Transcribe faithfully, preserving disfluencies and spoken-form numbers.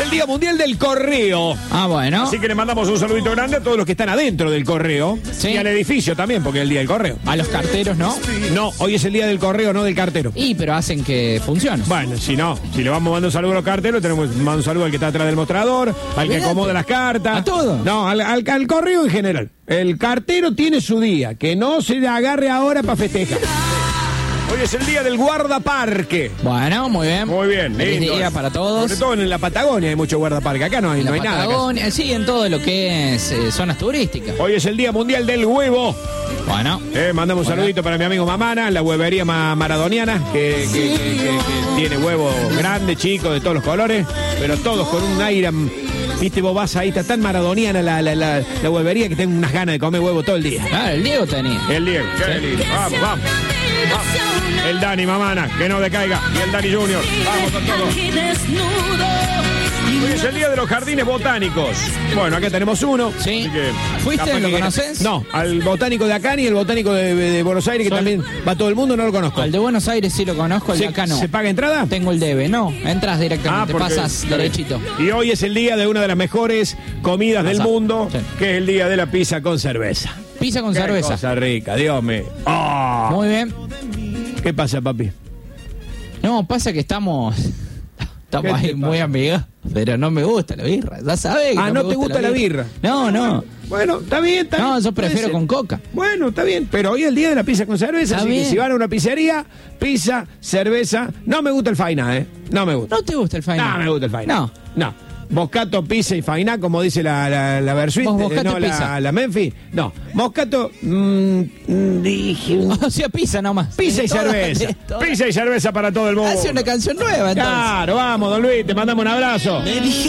el Día Mundial del Correo. Ah, bueno. Así que le mandamos un saludito grande a todos los que están adentro del correo. Sí. Y al edificio también, porque es el Día del Correo. A los carteros, ¿no? No, hoy es el Día del Correo, no del cartero. Y, pero hacen que funcione. Bueno, si no, si le vamos mandando un saludo a los carteros, tenemos que mandar un saludo al que está atrás del mostrador, al que Olvídate. acomoda las cartas. ¿A todo? No, al, al, al correo en general. El cartero tiene su día, que no se le agarre ahora para festejar. Hoy es el día del guardaparque. Bueno, muy bien. Muy bien, Feliz lindo. día para todos. Sobre todo en la Patagonia hay mucho guardaparque. Acá no hay, En la no hay nada. Patagonia, sí, en todo lo que es eh, zonas turísticas. Hoy es el Día Mundial del Huevo. Bueno. Eh, mandamos un Bueno. saludito para mi amigo Mamana, la huevería ma- maradoniana, que, que- que- que- que tiene huevos grandes, chicos, de todos los colores, pero todos con un aire. mm, Viste, vos vas ahí, está tan maradoniana la, la, la, la huevería que tengo unas ganas de comer huevo todo el día. Ah, el Diego tenía. El Diego, qué lindo. Vamos, vamos. Vamos. El Dani Mamana, que no decaiga. Y el Dani Junior. Vamos con todo. Hoy es el día de los jardines botánicos. Bueno, acá tenemos uno. Sí. Así que, ¿Fuiste? capaz ¿Lo que- conoces? No, al botánico de acá y el botánico de, de Buenos Aires, que Son- también va todo el mundo, no lo conozco. El de Buenos Aires sí lo conozco, el ¿Se, de acá no. ¿Se paga entrada? Tengo el debe, no. Entras directamente, porque- pasas derechito. Y hoy es el día de una de las mejores comidas del Pasa. mundo, Sí. que es el día de la pizza con cerveza. Pizza con Qué cerveza. cosa rica, Dios mío. Ah. Muy bien. ¿Qué pasa, papi? No, pasa que estamos. ¿Qué Estamos te ahí muy pasa? amigos, pero no me gusta la birra. Ya sabés que Ah, no, ¿no me te gusta la birra? No, no. Bueno, está bien, está No, bien. yo Puede prefiero ser. con coca. Bueno, está bien, pero hoy es el día de la pizza con cerveza, Está así bien. que si van a una pizzería, pizza, cerveza. No me gusta el fainá, ¿eh? No me gusta. ¿No te gusta el fainá? No me gusta el fainá. No. No. Moscato, pizza y fainá, como dice la, la, la Versuit, Vos, eh, Moscato no, y la, pizza. la Memphis. No, Moscato, mm, mm, dije... O sea, pizza nomás. Pizza y Toda- cerveza. toda- Pizza y cerveza para todo el mundo. Hace una canción nueva, entonces. Claro, vamos, don Luis, te mandamos un abrazo.